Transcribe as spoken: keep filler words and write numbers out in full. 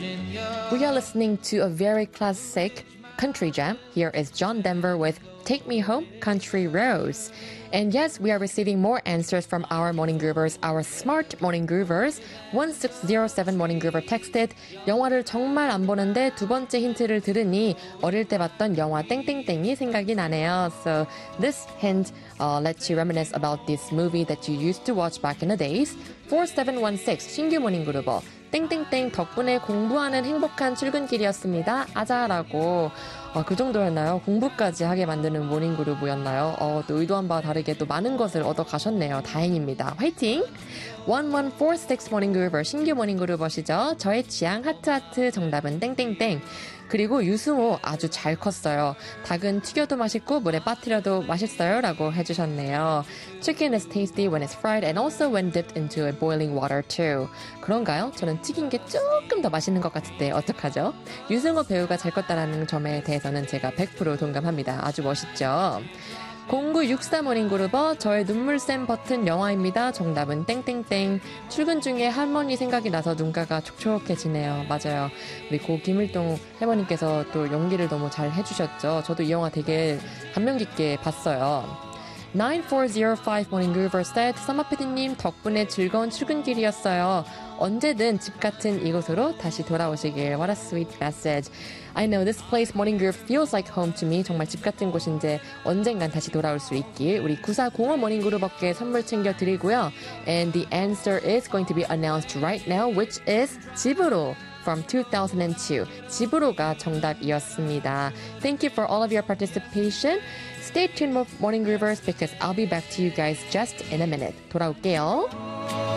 We are listening to a very classic country jam. Here is John Denver with Take Me Home, Country Roads. And yes, we are receiving more answers from our morning groovers, our smart morning groovers. one six zero seven morning groover texted, 영화를 정말 안 보는데 두 번째 힌트를 들으니 어릴 때 봤던 영화 땡땡땡이 생각이 나네요. So this hint uh, lets you reminisce about this movie that you used to watch back in the days. four seven one six 신규 모닝 그루버. 땡땡땡 덕분에 공부하는 행복한 출근길이었습니다. 아자라고. 아, 그 정도였나요? 공부까지 하게 만드는 모닝그룹이었나요? 어, 또 의도한 바와 다르게 또 많은 것을 얻어가셨네요. 다행입니다. 화이팅! 일일사육 모닝그룹 신규 모닝그룹이시죠? 저의 취향 하트하트 정답은 땡땡땡. 그리고 유승호 아주 잘 컸어요. 닭은 튀겨도 맛있고 물에 빠뜨려도 맛있어요 라고 해주셨네요. Chicken is tasty when it's fried and also when dipped into a boiling water too. 그런가요? 저는 튀긴 게 조금 더 맛있는 것 같은데 어떡하죠? 유승호 배우가 잘 컸다라는 점에 대해서는 제가 백 퍼센트 동감합니다. 아주 멋있죠? 공구육사 모닝그룹어 저의 눈물샘 버튼 영화입니다. 정답은 땡땡땡. 출근 중에 할머니 생각이 나서 눈가가 촉촉해지네요. 맞아요. 우리 고 김일동 할머니께서 또 연기를 너무 잘 해주셨죠. 저도 이 영화 되게 감명 깊게 봤어요. 구사공오 모닝그룹 said, 서머피디님 덕분에 즐거운 출근길이었어요. 언제든 집 같은 이곳으로 다시 돌아오시길. What a sweet message. I know this place morning group feels like home to me. 정말 집 같은 곳인데 언젠간 다시 돌아올 수 있길. 우리 구사공오 모닝 그룹업계 선물 챙겨드리고요. And the answer is going to be announced right now, which is 집으로. From two thousand two. 집으로가 정답이었습니다. Thank you for all of your participation. Stay tuned with Morning Groovers because I'll be back to you guys just in a minute. 돌아올게요.